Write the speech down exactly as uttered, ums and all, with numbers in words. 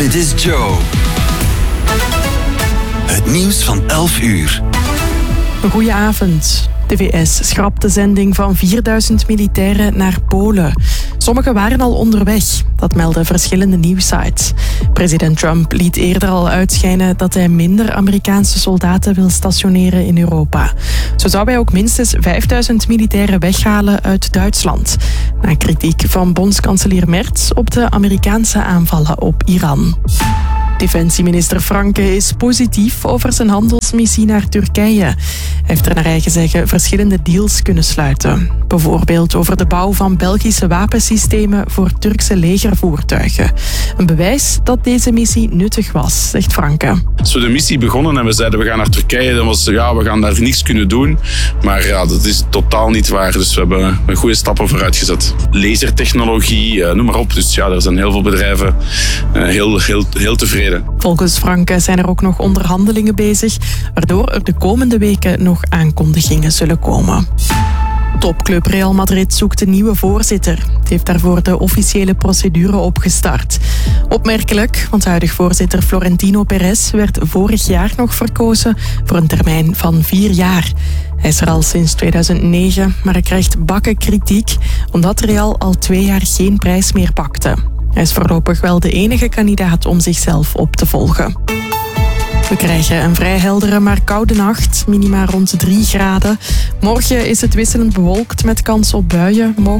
Dit is Joe. Het nieuws van elf uur. Goedenavond. De V S schrapt de zending van vierduizend militairen naar Polen. Sommigen waren al onderweg, dat melden verschillende nieuwsites. President Trump liet eerder al uitschijnen dat hij minder Amerikaanse soldaten wil stationeren in Europa. Zo zou hij ook minstens vijfduizend militairen weghalen uit Duitsland. Na kritiek van bondskanselier Merz op de Amerikaanse aanvallen op Iran. Defensieminister Franke is positief over zijn handelsmissie naar Turkije. Hij heeft er naar eigen zeggen verschillende deals kunnen sluiten. Bijvoorbeeld over de bouw van Belgische wapensystemen voor Turkse legervoertuigen. Een bewijs dat deze missie nuttig was, zegt Franke. Als we de missie begonnen en we zeiden we gaan naar Turkije, dan was ja, we gaan daar niks kunnen doen. Maar ja, dat is totaal niet waar. Dus we hebben een goede stappen vooruit gezet. Lasertechnologie, noem maar op. Dus ja, er zijn heel veel bedrijven heel, heel, heel tevreden. Volgens Franke zijn er ook nog onderhandelingen bezig, waardoor er de komende weken nog aankondigingen zullen komen. Topclub Real Madrid zoekt een nieuwe voorzitter. Het heeft daarvoor de officiële procedure opgestart. Opmerkelijk, want huidig voorzitter Florentino Perez werd vorig jaar nog verkozen voor een termijn van vier jaar. Hij is er al sinds tweeduizend negen, maar hij krijgt bakken kritiek omdat Real al twee jaar geen prijs meer pakte. Hij is voorlopig wel de enige kandidaat om zichzelf op te volgen. We krijgen een vrij heldere maar koude nacht, minima rond drie graden. Morgen is het wisselend bewolkt met kans op buien, mogelijk